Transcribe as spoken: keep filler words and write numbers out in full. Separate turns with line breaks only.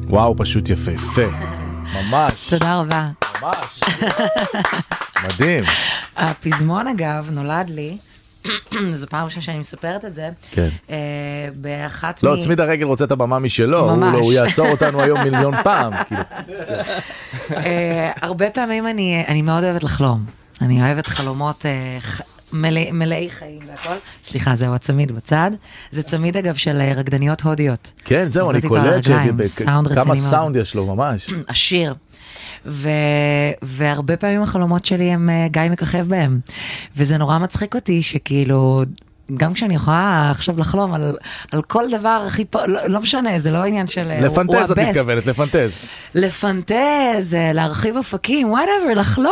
וואו, פשוט יפהפה. ממש.
תודה רבה.
ממש. מדהים.
הפזמון אגב נולד לי, זו פעם ראשונה שאני מספרת את זה,
כן.
באחת
לא, צמיד הרגל רוצה את הבמה משלו,
ממש.
הוא יעצור אותנו היום מיליון פעם.
הרבה פעמים אני מאוד אוהבת לחלום. אני אוהבת חלומות מלאי חיים והכל. סליחה, זהו הצמיד בצד. זה צמיד אגב של רקדניות הודיות.
כן, זהו, אני קולט כמה סאונד יש לו ממש.
עשיר. והרבה פעמים החלומות שלי הם גיא מככב בהם. וזה נורא מצחיק אותי שכאילו, גם כשאני יכולה עכשיו לחלום על, על כל דבר הכי פה, לא, לא משנה, זה לא עניין של...
לפנטז את מתכוונת, לפנטז.
לפנטז, להרחיב אופקים, whatever, לחלום.